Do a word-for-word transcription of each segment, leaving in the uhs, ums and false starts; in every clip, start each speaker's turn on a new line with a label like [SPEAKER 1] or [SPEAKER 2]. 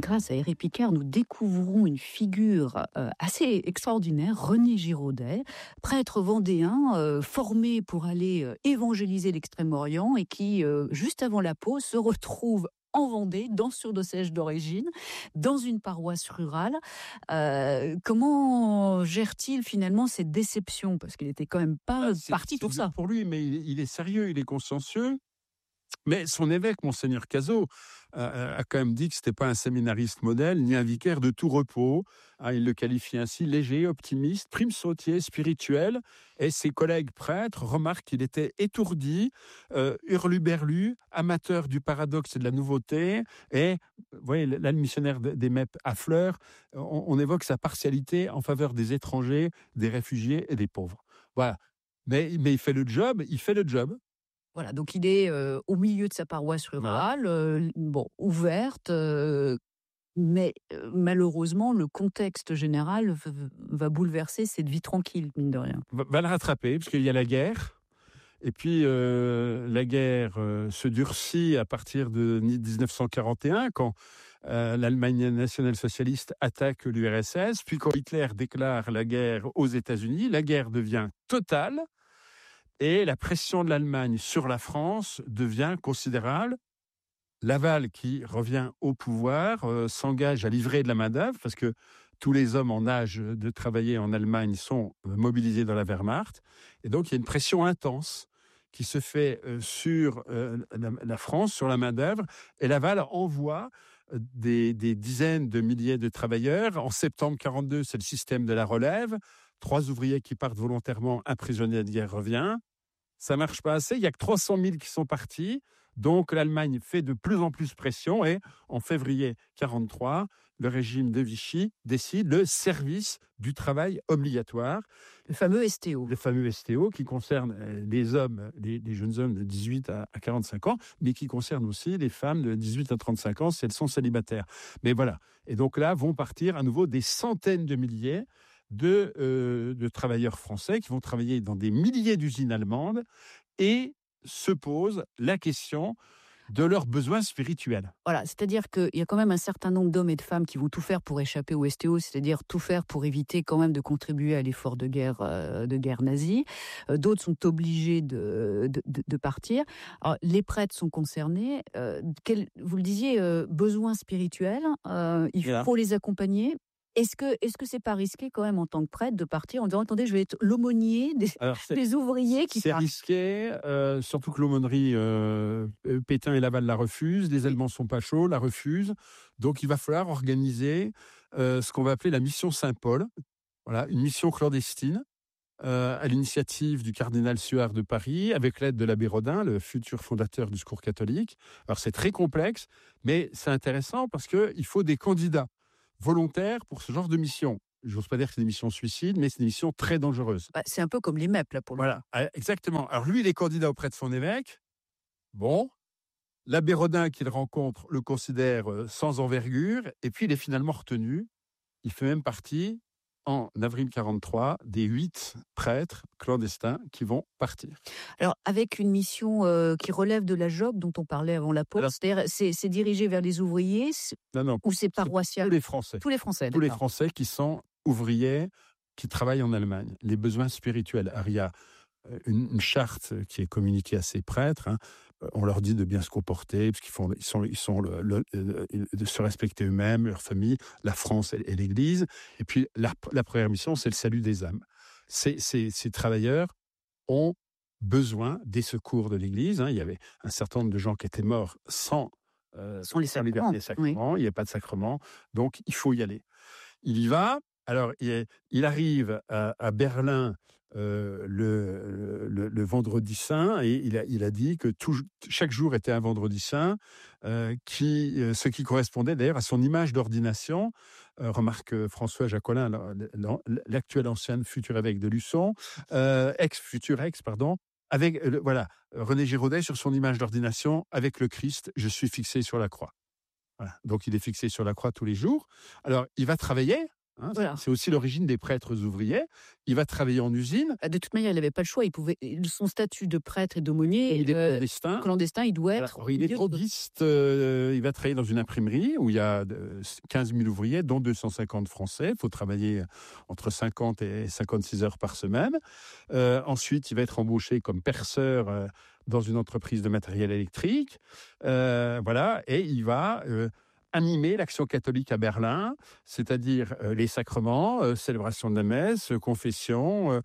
[SPEAKER 1] grâce à Éric Picard, nous découvrons une figure euh, assez extraordinaire, René Giraudet, prêtre vendéen, euh, formé pour aller euh, évangéliser l'Extrême-Orient et qui, euh, juste avant la pause, se retrouve en Vendée, dans sur Surdosèche d'origine, dans une paroisse rurale. Euh, comment gère-t-il finalement cette déception? Parce qu'il n'était quand même pas
[SPEAKER 2] ah, c'est,
[SPEAKER 1] parti
[SPEAKER 2] c'est
[SPEAKER 1] pour ça.
[SPEAKER 2] Pour lui, mais il, il est sérieux, il est consciencieux. Mais son évêque, Monseigneur Cazot, euh, a quand même dit que c'était pas un séminariste modèle, ni un vicaire de tout repos. Hein, il le qualifie ainsi, léger, optimiste, prime sautier, spirituel. Et ses collègues prêtres remarquent qu'il était étourdi, euh, hurluberlu, amateur du paradoxe et de la nouveauté. Et, vous voyez, là, le missionnaire des M E P à fleurs, on, on évoque sa partialité en faveur des étrangers, des réfugiés et des pauvres. Voilà. Mais, mais il fait le job, il fait le job.
[SPEAKER 1] Voilà, donc il est euh, au milieu de sa paroisse rurale, voilà. euh, bon, ouverte, euh, mais euh, malheureusement, le contexte général v- va bouleverser cette vie tranquille, mine de rien.
[SPEAKER 2] Va, va le rattraper, parce qu'il y a la guerre. Et puis, euh, la guerre euh, se durcit à partir de dix-neuf cent quarante et un, quand euh, l'Allemagne nationale-socialiste attaque l'U R S S. Puis quand Hitler déclare la guerre aux États-Unis, la guerre devient totale. Et la pression de l'Allemagne sur la France devient considérable. Laval, qui revient au pouvoir, euh, s'engage à livrer de la main-d'œuvre parce que tous les hommes en âge de travailler en Allemagne sont euh, mobilisés dans la Wehrmacht. Et donc, il y a une pression intense qui se fait euh, sur euh, la, la France, sur la main-d'œuvre. Et Laval envoie des, des dizaines de milliers de travailleurs. En septembre quarante-deux, c'est le système de la relève. Trois ouvriers qui partent volontairement, un prisonnier de guerre revient. Ça marche pas assez. Il y a que trois cent mille qui sont partis. Donc, l'Allemagne fait de plus en plus pression. Et en février quarante-trois, le régime de Vichy décide le service du travail obligatoire.
[SPEAKER 1] Le fameux S T O.
[SPEAKER 2] Le fameux S T O qui concerne les hommes, les, les jeunes hommes de dix-huit à quarante-cinq ans, mais qui concerne aussi les femmes de dix-huit à trente-cinq ans si elles sont célibataires. Mais voilà. Et donc là, vont partir à nouveau des centaines de milliers de, euh, de travailleurs français qui vont travailler dans des milliers d'usines allemandes et se pose la question de leurs besoins spirituels.
[SPEAKER 1] Voilà, c'est-à-dire qu'il y a quand même un certain nombre d'hommes et de femmes qui vont tout faire pour échapper au S T O, c'est-à-dire tout faire pour éviter quand même de contribuer à l'effort de guerre, euh, de guerre nazie. Euh, d'autres sont obligés de, de, de partir. Alors, les prêtres sont concernés. Euh, quel, vous le disiez, euh, besoins spirituels, euh, il
[SPEAKER 2] Voilà.
[SPEAKER 1] faut les accompagner. Est-ce que est-ce que c'est pas risqué quand même en tant que prêtre de partir en disant attendez, je vais être l'aumônier des,
[SPEAKER 2] Alors,
[SPEAKER 1] des ouvriers qui
[SPEAKER 2] c'est
[SPEAKER 1] partent.
[SPEAKER 2] risqué, euh, surtout que l'aumônerie euh, Pétain et Laval la refusent, les Allemands sont pas chauds, la refusent. Donc il va falloir organiser euh, ce qu'on va appeler la mission Saint-Paul. Voilà, une mission clandestine euh, à l'initiative du cardinal Suard de Paris, avec l'aide de l'abbé Rodin, le futur fondateur du Secours catholique. Alors c'est très complexe, mais c'est intéressant parce que il faut des candidats volontaires pour ce genre de mission. J'ose pas dire que c'est des missions suicides, mais c'est des missions très dangereuses.
[SPEAKER 1] Bah, c'est un peu comme les M E P, là, pour le
[SPEAKER 2] Voilà, coup. Exactement. Alors lui, il est candidat auprès de son évêque. Bon, l'abbé Rodin qu'il rencontre le considère sans envergure, et puis il est finalement retenu. Il fait même partie, en avril quarante-trois, des huit prêtres clandestins qui vont partir.
[SPEAKER 1] Alors, avec une mission euh, qui relève de la J O B dont on parlait avant la pause, Alors, c'est-à-dire c'est, c'est dirigé vers les ouvriers
[SPEAKER 2] non, non,
[SPEAKER 1] ou c'est paroissial?
[SPEAKER 2] Tous les Français.
[SPEAKER 1] Tous les Français,
[SPEAKER 2] Tous
[SPEAKER 1] d'accord.
[SPEAKER 2] les Français qui sont ouvriers, qui travaillent en Allemagne. Les besoins spirituels. Alors, il y a une, une charte qui est communiquée à ces prêtres. Hein. On leur dit de bien se comporter, parce qu'ils font, ils sont, ils sont le, le, le, de se respecter eux-mêmes, leur famille, la France et, et l'Église. Et puis, la, la première mission, c'est le salut des âmes. Ces, ces, ces travailleurs ont besoin des secours de l'Église. Hein. Il y avait un certain nombre de gens qui étaient morts sans, euh,
[SPEAKER 1] sans les sacrements.
[SPEAKER 2] Les sacrements.
[SPEAKER 1] Oui.
[SPEAKER 2] Il n'y a pas de sacrement. Donc, il faut y aller. Il y va. Alors, il, il arrive à, à Berlin euh, le, le, le vendredi saint et il a, il a dit que tout, chaque jour était un vendredi saint, euh, qui, euh, ce qui correspondait d'ailleurs à son image d'ordination. Euh, remarque François Jacolin, l'actuel ancien futur évêque de Luçon, euh, ex-futur ex, pardon, avec euh, voilà René Giraudet sur son image d'ordination avec le Christ, je suis fixé sur la croix. Voilà. Donc il est fixé sur la croix tous les jours. Alors il va travailler. Hein,
[SPEAKER 1] Voilà.
[SPEAKER 2] c'est aussi l'origine des prêtres ouvriers. Il va travailler en usine.
[SPEAKER 1] De toute manière, il n'avait pas le choix. Il pouvait, son statut de prêtre et d'aumônier,
[SPEAKER 2] Il est
[SPEAKER 1] euh,
[SPEAKER 2] clandestin.
[SPEAKER 1] clandestin, il doit être.
[SPEAKER 2] Alors, il est droguiste. Euh, il va travailler dans une imprimerie où il y a quinze mille ouvriers, dont deux cent cinquante Français. Il faut travailler entre cinquante et cinquante-six heures par semaine. Euh, ensuite, il va être embauché comme perceur euh, dans une entreprise de matériel électrique. Euh, voilà, et il va euh, animer l'action catholique à Berlin, c'est-à-dire euh, les sacrements, euh, célébration de la messe, euh, confession, euh,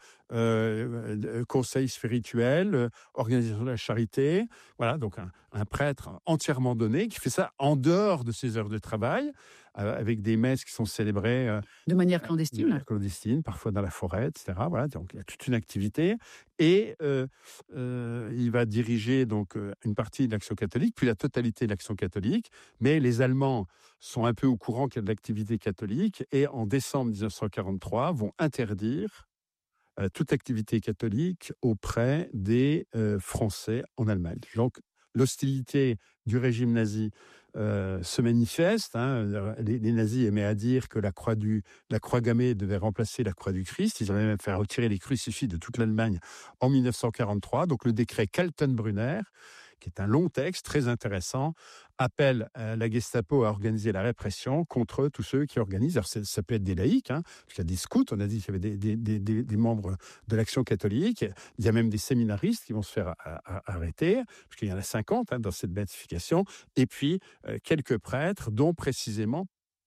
[SPEAKER 2] euh, conseil spirituel, euh, organisation de la charité. Voilà, donc un, un prêtre entièrement donné qui fait ça en dehors de ses heures de travail, euh, avec des messes qui sont célébrées euh,
[SPEAKER 1] de manière clandestine.
[SPEAKER 2] De manière clandestine, parfois dans la forêt, et cetera. Voilà, donc il y a toute une activité. Et euh, euh, il va diriger donc une partie de l'Action catholique, puis la totalité de l'Action catholique. Mais les Allemands sont un peu au courant qu'il y a de l'activité catholique et en décembre dix-neuf cent quarante-trois vont interdire euh, toute activité catholique auprès des euh, Français en Allemagne. Donc l'hostilité du régime nazi euh, se manifeste. Hein. Les, les nazis aimaient à dire que la croix, du, la croix gammée devait remplacer la croix du Christ. Ils avaient même fait retirer les crucifix de toute l'Allemagne en dix-neuf cent quarante-trois. Donc le décret Kaltenbrunner, qui est un long texte très intéressant, appelle euh, la Gestapo à organiser la répression contre tous ceux qui organisent. Alors ça peut être des laïcs, hein, parce qu'il y a des scouts, on a dit qu'il y avait des, des, des, des, des membres de l'Action catholique. Il y a même des séminaristes qui vont se faire a, a, arrêter, parce qu'il y en a cinquante hein, dans cette béatification. Et puis euh, quelques prêtres, dont précisément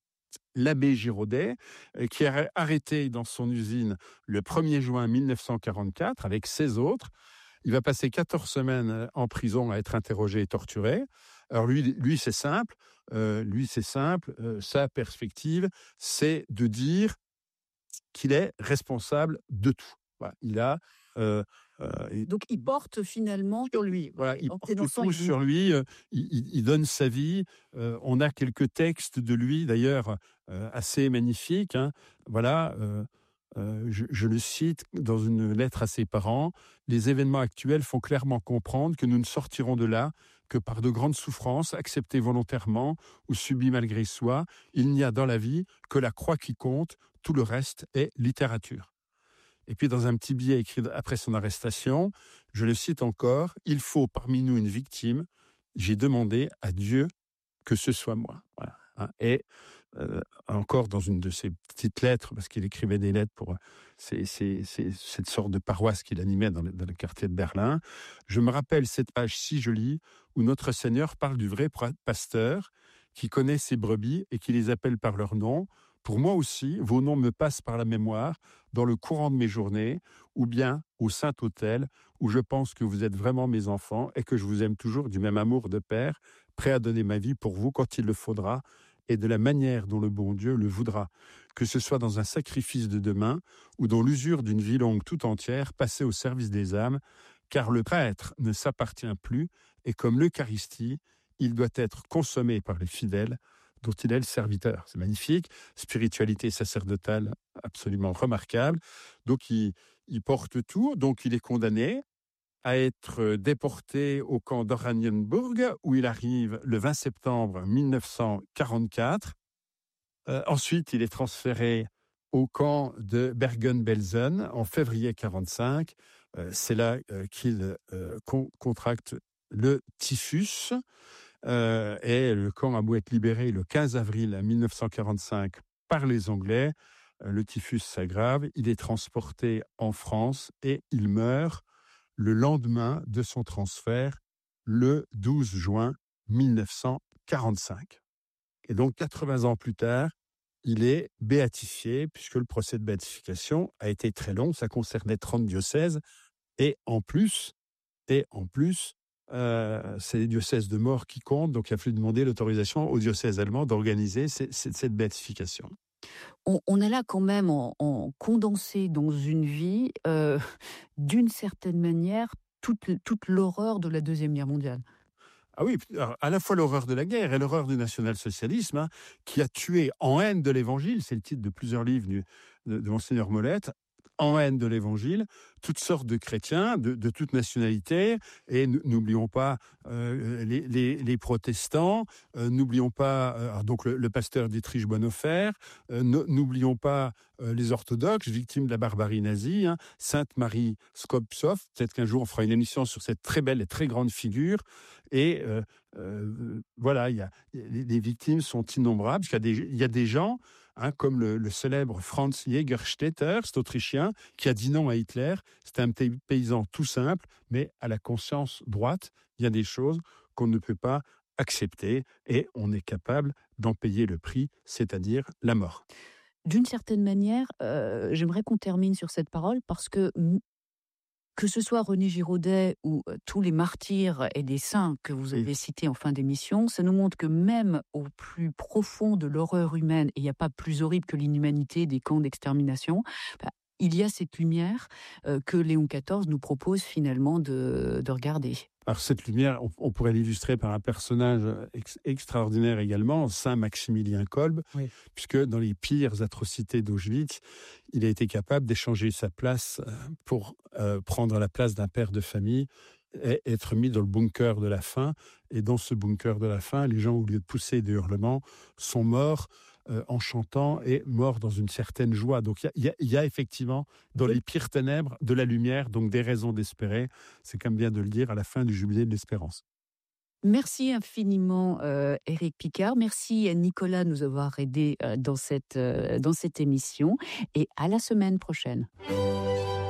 [SPEAKER 2] l'abbé Giraudet, euh, qui est arrêté dans son usine le premier juin mille neuf cent quarante-quatre avec seize autres. Il va passer quatorze semaines en prison à être interrogé et torturé. Alors lui, lui c'est simple. Euh, lui, c'est simple. Euh, sa perspective, c'est de dire qu'il est responsable de tout. Voilà. Il a... Euh,
[SPEAKER 1] euh, Donc, il porte finalement sur lui.
[SPEAKER 2] Voilà, il porte tout sur lui. Euh, il, il donne sa vie. Euh, on a quelques textes de lui, d'ailleurs, euh, assez magnifiques. Hein. Voilà... Euh, Euh, je, je le cite dans une lettre à ses parents, « Les événements actuels font clairement comprendre que nous ne sortirons de là que par de grandes souffrances, acceptées volontairement ou subies malgré soi. Il n'y a dans la vie que la croix qui compte, tout le reste est littérature. » Et puis dans un petit billet écrit après son arrestation, je le cite encore, « Il faut parmi nous une victime. J'ai demandé à Dieu que ce soit moi. » Voilà. Et euh, encore dans une de ses petites lettres, parce qu'il écrivait des lettres pour c'est, c'est, c'est cette sorte de paroisse qu'il animait dans le, dans le quartier de Berlin, je me rappelle cette page si jolie où notre Seigneur parle du vrai pasteur qui connaît ses brebis et qui les appelle par leur nom. Pour moi aussi, vos noms me passent par la mémoire dans le courant de mes journées, ou bien au Saint-Autel, où je pense que vous êtes vraiment mes enfants et que je vous aime toujours du même amour de père, prêt à donner ma vie pour vous quand il le faudra, et de la manière dont le bon Dieu le voudra, que ce soit dans un sacrifice de demain ou dans l'usure d'une vie longue tout entière passée au service des âmes, car le prêtre ne s'appartient plus et comme l'Eucharistie, il doit être consommé par les fidèles dont il est le serviteur. C'est magnifique, spiritualité sacerdotale absolument remarquable. Donc il, il porte tout, donc il est condamné à être déporté au camp d'Oranienburg, où il arrive le vingt septembre mille neuf cent quarante-quatre. Euh, ensuite, il est transféré au camp de Bergen-Belsen en février quarante-cinq. Euh, c'est là euh, qu'il euh, con- contracte le typhus. Euh, et le camp a beau être libéré le quinze avril mille neuf cent quarante-cinq par les Anglais. Euh, le typhus s'aggrave. Il est transporté en France et il meurt le lendemain de son transfert, le douze juin mille neuf cent quarante-cinq. Et donc, quatre-vingts ans plus tard, il est béatifié, puisque le procès de béatification a été très long, ça concernait trente diocèses, et en plus, et en plus, euh, c'est les diocèses de mort qui comptent, donc il a fallu demander l'autorisation aux diocèses allemands d'organiser cette, cette béatification.
[SPEAKER 1] On, on a là quand même en, en condensé dans une vie, euh, d'une certaine manière, toute, toute l'horreur de la Deuxième Guerre mondiale.
[SPEAKER 2] Ah oui, à la fois l'horreur de la guerre et l'horreur du national-socialisme, hein, qui a tué en haine de l'Évangile, c'est le titre de plusieurs livres du, de, de Monseigneur Molette, en haine de l'Évangile toutes sortes de chrétiens de, de toute nationalité. Et n'oublions pas euh, les, les, les protestants, euh, n'oublions pas euh, donc le, le pasteur Dietrich Bonhoeffer, euh, n'oublions pas euh, les orthodoxes victimes de la barbarie nazie, hein, Sainte Marie Skobtsov. Peut-être qu'un jour on fera une émission sur cette très belle et très grande figure. Et euh, euh, voilà, y a, les, les victimes sont innombrables. Il y a des, il y a des gens, hein, comme le, le célèbre Franz Jägerstätter, cet Autrichien, qui a dit non à Hitler. C'était un paysan tout simple, mais à la conscience droite. Il y a des choses qu'on ne peut pas accepter et on est capable d'en payer le prix, c'est-à-dire la mort.
[SPEAKER 1] D'une certaine manière, euh, j'aimerais qu'on termine sur cette parole parce que que ce soit René Giraudet ou euh, tous les martyrs et les saints que vous avez
[SPEAKER 2] Oui.
[SPEAKER 1] cités en fin d'émission, ça nous montre que même au plus profond de l'horreur humaine, et il n'y a pas plus horrible que l'inhumanité des camps d'extermination, bah, il y a cette lumière euh, que Léon quatorze nous propose finalement de, de regarder.
[SPEAKER 2] Alors cette lumière, on, on pourrait l'illustrer par un personnage ex- extraordinaire également, Saint Maximilien Kolbe, oui. Puisque dans les pires atrocités d'Auschwitz, il a été capable d'échanger sa place pour euh, prendre la place d'un père de famille et être mis dans le bunker de la faim. Et dans ce bunker de la faim, les gens, au lieu de pousser des hurlements, sont morts Euh, en chantant et mort dans une certaine joie. Donc il y, y, y a effectivement dans les pires ténèbres de la lumière, donc des raisons d'espérer. C'est comme bien de le dire à la fin du jubilé de l'espérance.
[SPEAKER 1] Merci infiniment euh, Éric Picard. Merci à Nicolas de nous avoir aidés euh, dans, cette, euh, dans cette émission et à la semaine prochaine.